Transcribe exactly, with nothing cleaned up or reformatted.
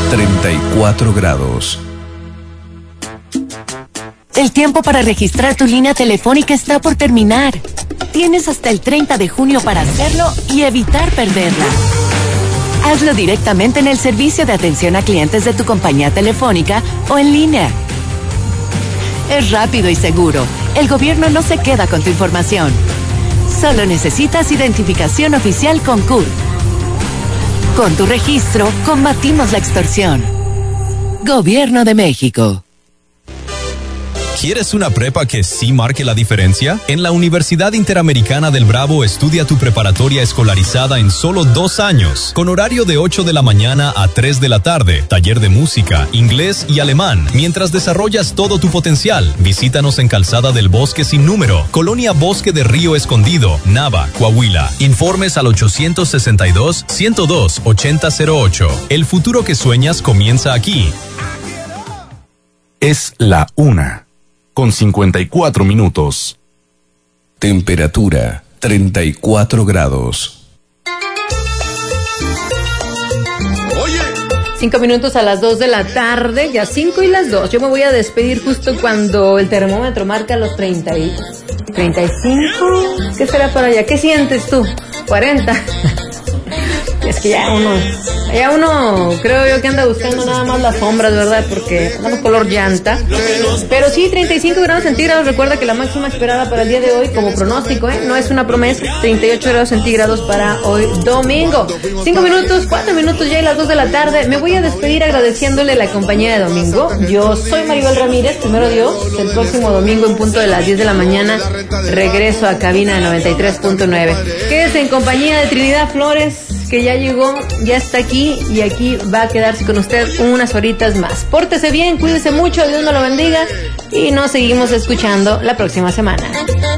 treinta y cuatro grados. El tiempo para registrar tu línea telefónica está por terminar. Tienes hasta el treinta de junio para hacerlo y evitar perderla. Hazlo directamente en el servicio de atención a clientes de tu compañía telefónica o en línea. Es rápido y seguro. El gobierno no se queda con tu información. Solo necesitas identificación oficial con C U R. Con tu registro, combatimos la extorsión. Gobierno de México. ¿Quieres una prepa que sí marque la diferencia? En la Universidad Interamericana del Bravo estudia tu preparatoria escolarizada en solo dos años, con horario de ocho de la mañana a tres de la tarde, taller de música, inglés y alemán, mientras desarrollas todo tu potencial. Visítanos en Calzada del Bosque Sin Número, Colonia Bosque de Río Escondido, Nava, Coahuila. Informes al ochocientos sesenta y dos, ciento dos, ochenta cero ocho. El futuro que sueñas comienza aquí. Es la una. Con cincuenta y cuatro minutos. Temperatura treinta y cuatro grados. Cinco minutos a las dos de la tarde, ya cinco y las dos. Yo me voy a despedir justo cuando el termómetro marca los treinta y treinta y cinco. ¿Qué será para allá? ¿Qué sientes tú? cuarenta. Es que ya uno, ya uno creo yo que anda buscando nada más las sombras, ¿verdad? Porque andamos color llanta. Pero sí, treinta y cinco grados centígrados. Recuerda que la máxima esperada para el día de hoy, como pronóstico, ¿eh? No es una promesa. treinta y ocho grados centígrados para hoy domingo. Cinco minutos, cuatro minutos ya y las dos de la tarde. Me voy a despedir agradeciéndole la compañía de domingo. Yo soy Maribel Ramírez, primero Dios. El próximo domingo en punto de las diez de la mañana regreso a cabina de noventa y tres punto nueve. Quédese en compañía de Trinidad Flores, que ya llegó, ya está aquí y aquí va a quedarse con usted unas horitas más. Pórtese bien, cuídese mucho, Dios me lo bendiga y nos seguimos escuchando la próxima semana.